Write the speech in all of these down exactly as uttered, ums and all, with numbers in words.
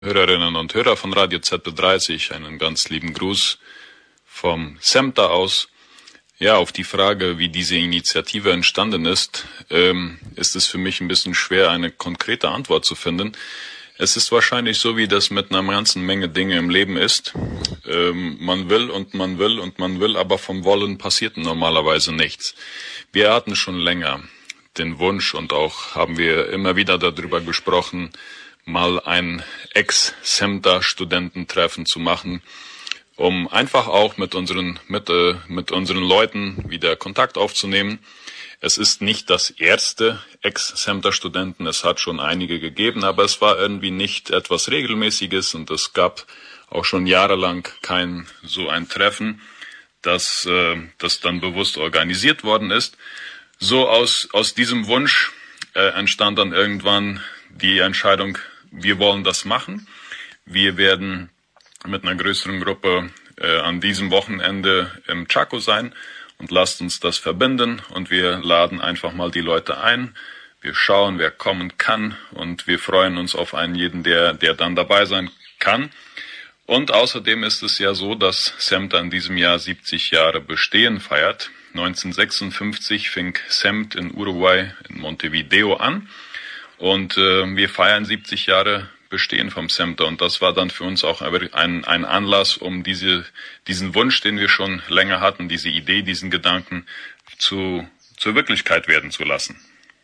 Hörerinnen und Hörer von Radio Z B dreißig, einen ganz lieben Gruß vom SEMTA aus. Ja, auf die Frage, wie diese Initiative entstanden ist, ähm, ist es für mich ein bisschen schwer, eine konkrete Antwort zu finden. Es ist wahrscheinlich so, wie das mit einer ganzen Menge Dinge im Leben ist. Ähm, man will und man will und man will, aber vom Wollen passiert normalerweise nichts. Wir hatten schon länger den Wunsch und auch haben wir immer wieder darüber gesprochen, mal ein Ex-SEMTA-Studententreffen zu machen, um einfach auch mit unseren, mit, äh, mit unseren Leuten wieder Kontakt aufzunehmen. Es ist nicht das erste Ex-SEMTA-Studenten, es hat schon einige gegeben, aber es war irgendwie nicht etwas Regelmäßiges und es gab auch schon jahrelang kein so ein Treffen, das, äh, das dann bewusst organisiert worden ist. So aus, aus diesem Wunsch äh, entstand dann irgendwann die Entscheidung, wir wollen das machen. Wir werden mit einer größeren Gruppe äh, an diesem Wochenende im Chaco sein und lasst uns das verbinden und wir laden einfach mal die Leute ein. Wir schauen, wer kommen kann und wir freuen uns auf einen jeden, der, der dann dabei sein kann. Und außerdem ist es ja so, dass SEMTA in diesem Jahr siebzig Jahre Bestehen feiert. neunzehnhundertsechsundfünfzig fing SEMT in Uruguay in Montevideo an. Und äh, wir feiern siebzig Jahre Bestehen vom SEMTA. Und das war dann für uns auch ein, ein Anlass, um diese, diesen Wunsch, den wir schon länger hatten, diese Idee, diesen Gedanken zu, zur Wirklichkeit werden zu lassen.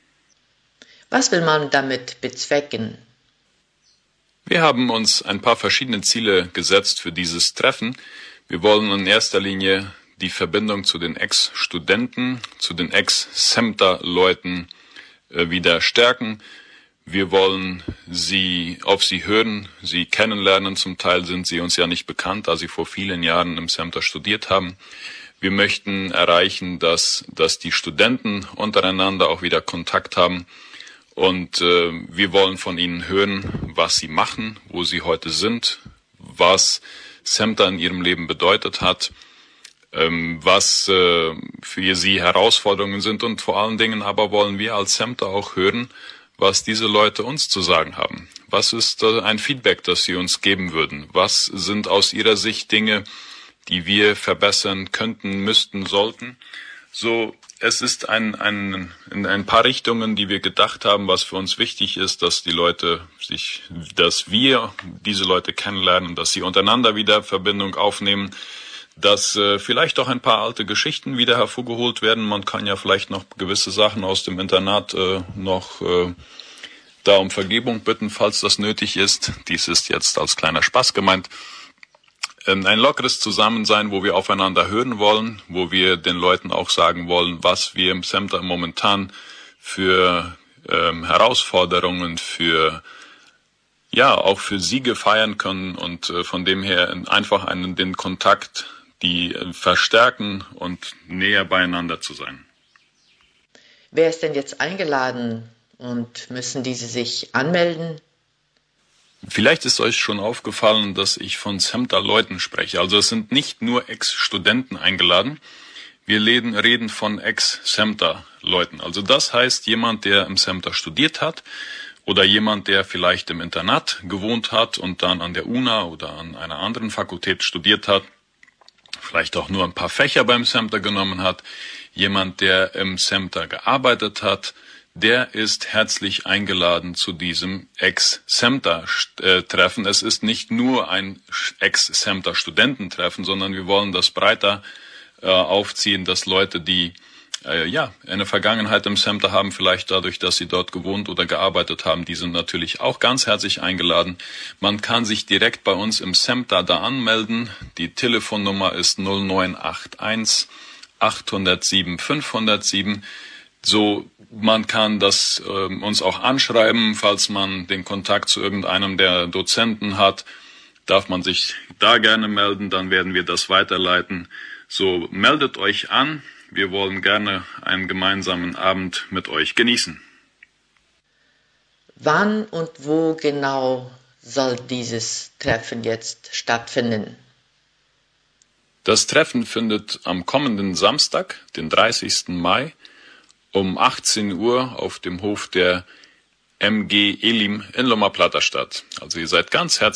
Was will man damit bezwecken? Wir haben uns ein paar verschiedene Ziele gesetzt für dieses Treffen. Wir wollen in erster Linie die Verbindung zu den Ex-Studenten, zu den Ex-SEMTA-Leuten äh, wieder stärken. Wir wollen sie auf sie hören, sie kennenlernen. Zum Teil sind sie uns ja nicht bekannt, da sie vor vielen Jahren im SEMTA studiert haben. Wir möchten erreichen, dass, dass die Studenten untereinander auch wieder Kontakt haben. Und äh, wir wollen von ihnen hören, was sie machen, wo sie heute sind, was SEMTA in ihrem Leben bedeutet hat, ähm, was äh, für sie Herausforderungen sind. Und vor allen Dingen aber wollen wir als SEMTA auch hören, was diese Leute uns zu sagen haben. Was ist äh, ein Feedback, das sie uns geben würden? Was sind aus ihrer Sicht Dinge, die wir verbessern könnten, müssten, sollten? So, es ist ein, ein, in ein paar Richtungen, die wir gedacht haben, was für uns wichtig ist, dass die Leute sich, dass wir diese Leute kennenlernen, dass sie untereinander wieder Verbindung aufnehmen, dass äh, vielleicht auch ein paar alte Geschichten wieder hervorgeholt werden. Man kann ja vielleicht noch gewisse Sachen aus dem Internat äh, noch äh, da um Vergebung bitten, falls das nötig ist. Dies ist jetzt als kleiner Spaß gemeint. Ähm, ein lockeres Zusammensein, wo wir aufeinander hören wollen, wo wir den Leuten auch sagen wollen, was wir im SEMTA momentan für ähm, Herausforderungen, für ja auch für Siege feiern können und äh, von dem her einfach einen den Kontakt die verstärken und näher beieinander zu sein. Wer ist denn jetzt eingeladen und müssen diese sich anmelden? Vielleicht ist euch schon aufgefallen, dass ich von SEMTA-Leuten spreche. Also es sind nicht nur Ex-Studenten eingeladen. Wir reden von Ex-SEMTA-Leuten. Also das heißt, jemand, der im SEMTA studiert hat oder jemand, der vielleicht im Internat gewohnt hat und dann an der U N A oder an einer anderen Fakultät studiert hat, vielleicht auch nur ein paar Fächer beim SEMTA genommen hat, jemand, der im SEMTA gearbeitet hat, der ist herzlich eingeladen zu diesem Ex-SEMTA-Treffen. Es ist nicht nur ein Ex-SEMTA-Studententreffen, sondern wir wollen das breiter äh, aufziehen, dass Leute, die äh, ja eine Vergangenheit im SEMTA haben, vielleicht dadurch, dass sie dort gewohnt oder gearbeitet haben, die sind natürlich auch ganz herzlich eingeladen. Man kann sich direkt bei uns im SEMTA da anmelden. Die Telefonnummer ist null neun acht eins acht null sieben fünf null sieben. So, man kann das äh, uns auch anschreiben, falls man den Kontakt zu irgendeinem der Dozenten hat, darf man sich da gerne melden, dann werden wir das weiterleiten. So, meldet euch an, wir wollen gerne einen gemeinsamen Abend mit euch genießen. Wann und wo genau soll dieses Treffen jetzt stattfinden? Das Treffen findet am kommenden Samstag, den dreißigsten Mai, um achtzehn Uhr auf dem Hof der M G Elim in Loma Plata statt. Also ihr seid ganz herzlich